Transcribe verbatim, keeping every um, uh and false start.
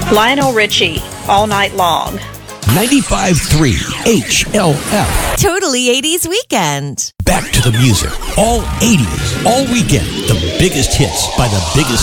Lionel Richie, All Night Long. ninety-five point three H L F. Totally eighties Weekend. Back to the music. All eighties. All weekend. The biggest hits by the biggest